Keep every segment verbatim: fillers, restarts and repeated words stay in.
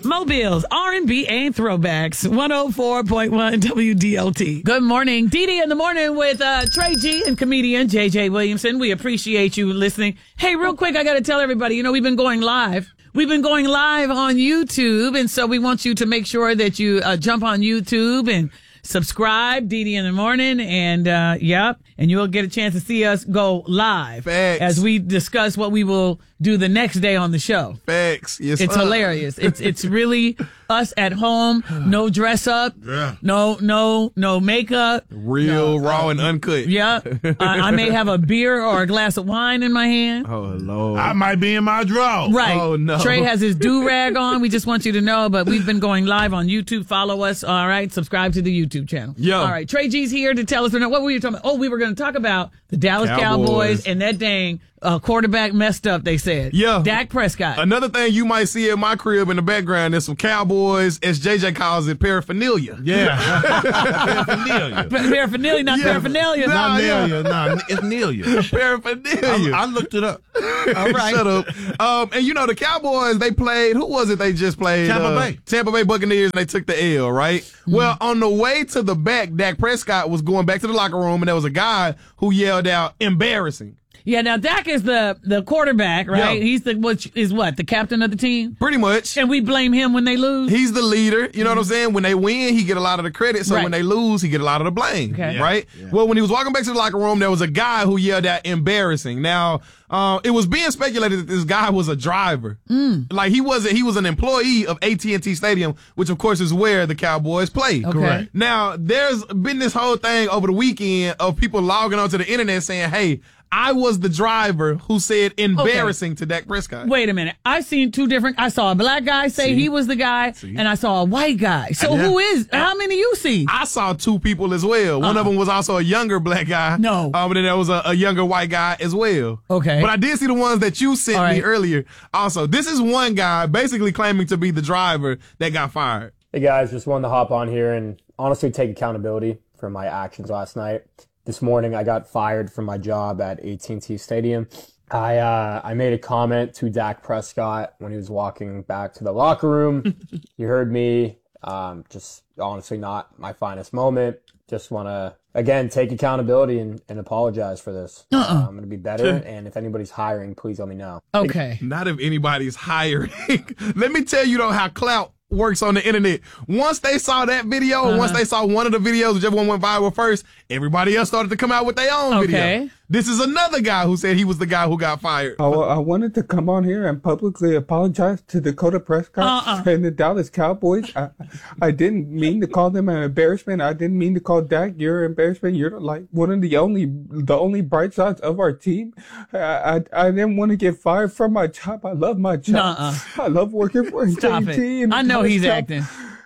Mobiles, R and B, and throwbacks. one oh four point one W D L T. Good morning. Dee Dee in the morning with uh, Trey G and comedian J J Williamson. We appreciate you listening. Hey, real quick, I got to tell everybody, you know, we've been going live. We've been going live on YouTube, and so we want you to make sure that you uh, jump on YouTube and subscribe, Dee Dee in the morning, and uh, yep, and you'll get a chance to see us go live Facts. as we discuss what we will do the next day on the show. Facts. Yes, it's sir. hilarious. It's it's really us at home, no dress up, Yeah. no no no makeup, Real, no, raw, uh, and uncut. Yeah, I, I may have a beer or a glass of wine in my hand. Oh, Lord. I might be in my draw. Right. Oh, no. Trey has his do-rag on. We just want you to know, but we've been going live on YouTube. Follow us. All right. Subscribe to the YouTube channel. Yo. All right. Trey G's here to tell us. What were you talking about? Oh, we were going to talk about the Dallas Cowboys, Cowboys. and that dang uh, quarterback messed up, they said. Yeah. Dak Prescott. Another thing you might see at my crib in the background is some Cowboys, as J J calls it, paraphernalia. Yeah. Paraphernalia. Paraphernalia, not Yeah. paraphernalia. Nah, Not yeah. Nelia. No, it's Nelia. Paraphernalia. I, I looked it up. All right. Shut up. Um, and you know, the Cowboys, they played, who was it they just played? Tampa Uh, Bay. Tampa Bay Buccaneers, and they took the L, right? Mm-hmm. Well, on the way to the back, Dak Prescott was going back to the locker room, and there was a guy who yelled out, embarrassing. Yeah, now Dak is the, the quarterback, right? Yeah. He's the, which is what, the captain of the team? Pretty much. And we blame him when they lose? He's the leader. You know what I'm saying? When they win, he get a lot of the credit. So Right. when they lose, he get a lot of the blame. Okay. Yeah. Right? Yeah. Well, when he was walking back to the locker room, there was a guy who yelled out embarrassing. Now, uh, it was being speculated that this guy was a driver. Mm. Like he wasn't, he was an employee of A T and T Stadium, which of course is where the Cowboys play. Okay. Correct. Now, there's been this whole thing over the weekend of people logging onto the internet saying, hey, I was the driver who said embarrassing to Dak Prescott. Wait a minute. I've seen two different. I saw a black guy say See? he was the guy, and I saw a white guy. So Yeah. who is? How many you see? I saw two people as well. One of them was also a younger black guy. No. Um, and then there was a, a younger white guy as well. Okay. But I did see the ones that you sent All me right. earlier. Also, this is one guy basically claiming to be the driver that got fired. Hey guys, just wanted to hop on here and honestly take accountability for my actions last night. This morning I got fired from my job at A T and T Stadium. I uh, I made a comment to Dak Prescott when he was walking back to the locker room. He heard me. Um, just honestly not my finest moment. Just want to, again, take accountability and, and apologize for this. Uh-uh. Uh, I'm going to be better, and if anybody's hiring, please let me know. Okay. Not if anybody's hiring. Let me tell you though how clout works on the internet. Once they saw that video, Uh-huh. and once they saw one of the videos, whichever one went viral first, everybody else started to come out with their own Okay. video. This is another guy who said he was the guy who got fired. I, I wanted to come on here and publicly apologize to Dakota Prescott Uh-uh. and the Dallas Cowboys. I, I didn't mean to call them an embarrassment. I didn't mean to call Dak your embarrassment. You're like one of the only, the only bright spots of our team. I, I, I didn't want to get fired from my job. I love my job. Nuh-uh. I love working for Stop A T and T. it. and I know Dallas he's Cow- acting.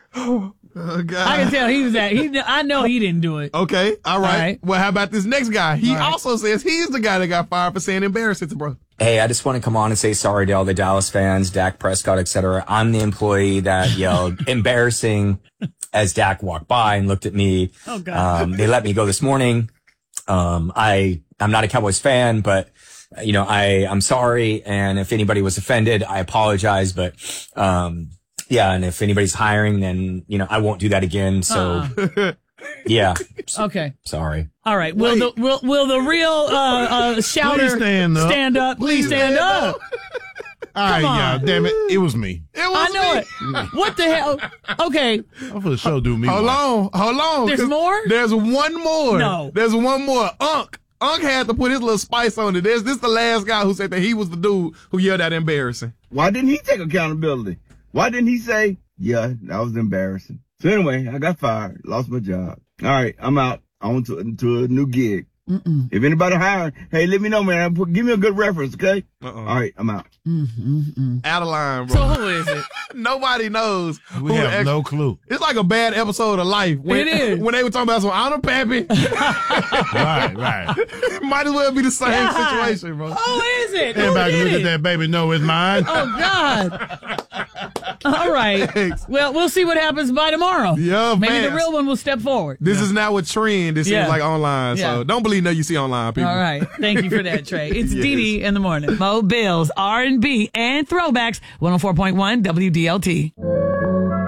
Oh, God. I can tell he was at. He, I know he didn't do it. Okay, all right. All right. Well, how about this next guy? He All right. also says he's the guy that got fired for saying embarrassing to bro. Hey, I just want to come on and say sorry to all the Dallas fans, Dak Prescott, et cetera. I'm the employee that yelled embarrassing as Dak walked by and looked at me. Oh, God. Um, they let me go this morning. Um, I, I'm not a Cowboys fan, but you know, I, I'm sorry. And if anybody was offended, I apologize. But, um, yeah. And if anybody's hiring, then, you know, I won't do that again. So Uh-uh. yeah, Okay. sorry. All right. Will the will, will the real uh, uh, shouter Please stand up. stand up? Please stand up. All right, on. y'all. Damn it. It was me. It was I know me. it. What the hell? Okay. I'm for the show do me. Hold one. on, hold on. There's 'cause more? There's one more. No. There's one more. Unc. Unc had to put his little spice on it. There's this the last guy who said that he was the dude who yelled out embarrassing. Why didn't he take accountability? Why didn't he say, yeah, that was embarrassing? So anyway, I got fired, lost my job. All right, I'm out. On to, to a new gig. Mm-mm. If anybody hiring, hey, let me know, man. Put, give me a good reference, okay? Uh-uh. All right, I'm out. Mm-mm-mm. Out of line, bro. So who is it? Nobody knows. We who have actually- no clue. It's like a bad episode of Life. When, It is. When they were talking about some honor pappy. Right, right. Might as well be the same God. situation, bro. Who is it? Who Everybody did look it? at that baby know it's mine. Oh, God. All right. Thanks. Well, we'll see what happens by tomorrow. Yeah, Maybe man. the real one will step forward. This is now a trend. It seems Yeah. like online. Yeah. So don't believe nothing you see online, people. All right. Thank you for that, Trey. It's Yes. Dee Dee in the morning. Mo Bills, R and B, and throwbacks. one oh four point one W D L T.